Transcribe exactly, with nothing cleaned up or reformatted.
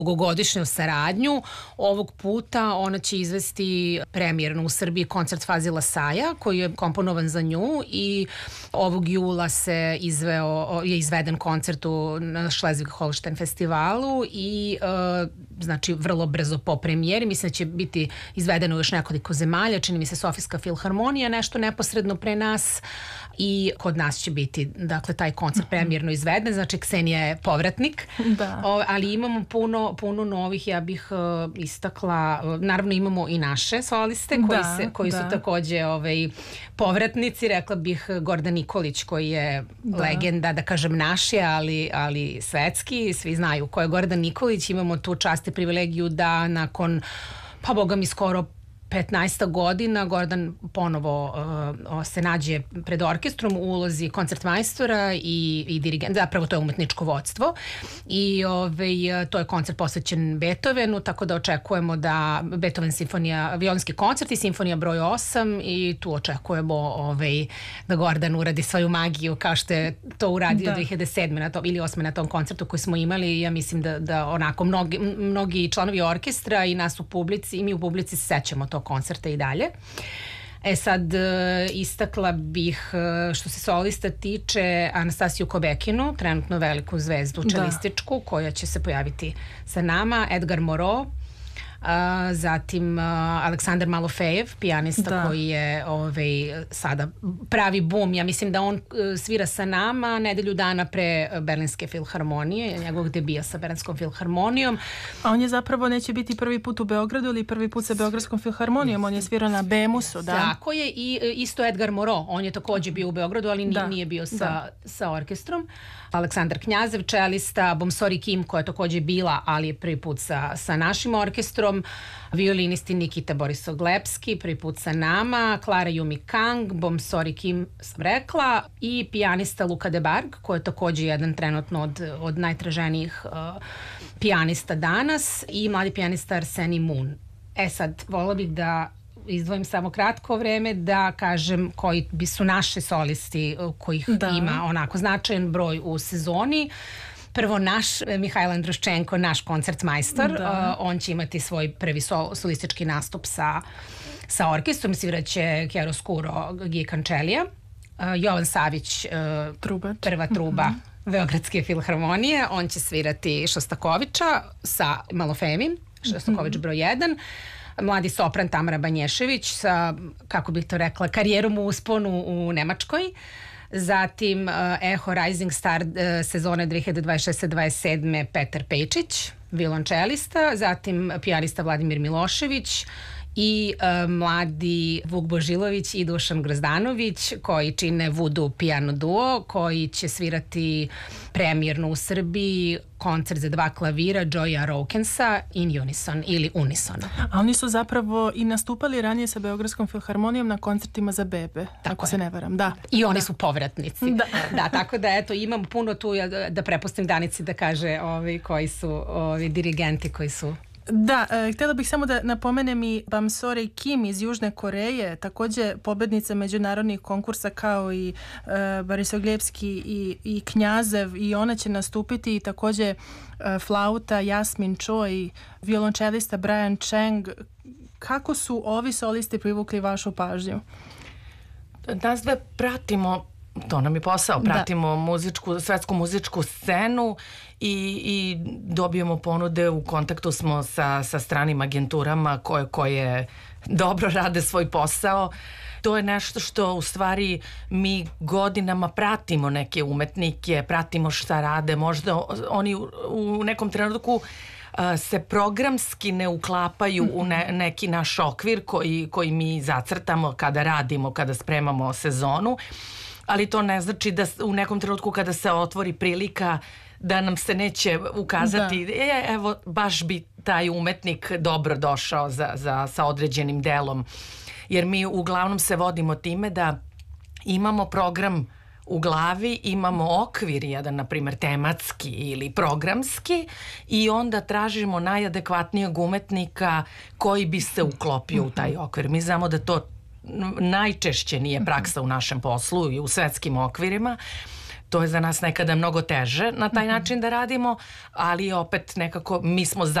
dugogodišnju saradnju. Ovog puta ona će izvesti premijerno u Srbiji koncert Fazila Saja koji je komponovan za nju i ovog jula se izveo, je izveden koncert u, na Schleswig-Holstein festivalu i e, znači vrlo brzo po premijeri. Mislim da će biti izvedeno u još nekoliko zemalja, čini mi se Sofijska filharmonija nešto neposredno pre nas i kod nas će biti dakle taj koncert premijerno izveden, znači Ksenija je povratnik, da. o, ali imamo puno, puno novih, ja bih uh, istakla, uh, naravno imamo i naše soliste koji, da, se, koji da. su takođe ovaj, povratnici, rekla bih Gordan Nikolić koji je da. legenda, da kažem naši, ali, ali svetski, svi znaju ko je Gordan Nikolić, imamo tu čast i privilegiju da nakon, pa boga mi skoro petnaest godina Gordan ponovo uh, se nađe pred orkestrom u ulozi koncertmajstora i, i dirigent, zapravo to je umetničko vodstvo i ovaj, to je koncert posvećen Beethovenu, tako da očekujemo da Beethoven simfonija, violinski koncert i simfonija broj osam i tu očekujemo ovaj, da Gordan uradi svoju magiju kao što je to uradio da. dve hiljade sedme na tom, ili osme na tom koncertu koji smo imali. Ja mislim da, da onako mnogi, mnogi članovi orkestra i nas u publici i mi u publici se sećamo tog koncerta i dalje. E sad, istakla bih što se solista tiče Anastasiju Kobekinu, trenutno veliku zvezdu čelističku, da. koja će se pojaviti sa nama, Edgar Moreau, Uh, zatim uh, Aleksandar Malofejev, pijanista da. koji je ovaj, sada pravi bum. Ja mislim da on uh, svira sa nama nedelju dana pre Berlinske filharmonije, njegovog debija sa Berlinskom filharmonijom. A on je zapravo neće biti prvi put u Beogradu ili prvi put sa Beogradskom filharmonijom, on je svirao na Bemusu, da? Tako je, i isto Edgar Moreau, on je takođe bio u Beogradu, ali nije, nije bio sa, da. sa orkestrom. Aleksandar Knjazev, čelista, Bomsori Kim, koja je takođe bila, ali je prvi put sa, sa našim orkestrom, violinisti Nikita Borisoglepski, prvi put sa nama, Klara Yumi Kang, Bomsori Kim sam rekla, i pijanista Luka Debarg, koji je takođe jedan trenutno od, od najtraženijih uh, pijanista danas, i mladi pijanista Arseni Moon. E sad, volila bih da izdvojim samo kratko vreme da kažem koji bi su naše solisti kojih da. ima onako značajan broj u sezoni. Prvo naš Mihajlo Andruščenko, naš koncertmajstor, da. uh, on će imati svoj prvi sol, solistički nastup sa, sa orkestrom, sviraće Chiaroscuro Gi Cancellia, uh, Jovan Savić, uh, Trubač. prva truba mm-hmm. Beogradske filharmonije, on će svirati Šostakovića sa Malofejevim, Šostaković broj jedan, mladi sopran Tamara Banješević sa, kako bih to rekla, karijerom u usponu u Nemačkoj. Zatim uh, Eho Rising Star uh, sezone dve hiljade dvadeset šeste dvadeset sedme Petar Pejčić, violončelista, zatim pijanista Vladimir Milošević i uh, mladi Vuk Božilović i Dušan Grozdanović koji čine Voodoo piano duo koji će svirati premijerno u Srbiji koncert za dva klavira Joya Rowkensa in unison ili unisono. A oni su zapravo i nastupali ranije sa Beogradskom filharmonijom na koncertima za bebe, tako ako je. se ne varam. Da. I oni da. su povratnici. Da. da, tako da eto, imam puno tu da prepustim Danici da kaže ovi koji su ovi dirigenti koji su. Da, e, htjela bih samo da napomenem i Bomsori Kim iz Južne Koreje, također pobednica međunarodnih konkursa kao i e, Borisoglepski i, i Knjazev, i ona će nastupiti, i također e, flauta Jasmin Choi, violončelista Brian Cheng. Kako su ovi solisti privukli vašu pažnju? Nas dve pratimo, to nam je posao, pratimo da. muzičku, svetsku muzičku scenu i, i dobijemo ponude, u kontaktu smo sa, sa stranim agenturama koje, koje dobro rade svoj posao. To je nešto što u stvari mi godinama pratimo neke umetnike, pratimo šta rade, možda oni u, u nekom trenutku uh, se programski ne uklapaju u ne, neki naš okvir koji, koji mi zacrtamo kada radimo, kada spremamo sezonu, ali to ne znači da u nekom trenutku kada se otvori prilika da nam se neće ukazati da. e, evo baš bi taj umetnik dobro došao za, za, sa određenim delom, jer mi uglavnom se vodimo time da imamo program u glavi, imamo okvir jedan, na primjer tematski ili programski, i onda tražimo najadekvatnijeg umetnika koji bi se uklopio u taj okvir. Mi znamo da to najčešće nije praksa u našem poslu i u svetskim okvirima, to je za nas nekada mnogo teže na taj način da radimo, ali opet nekako mi smo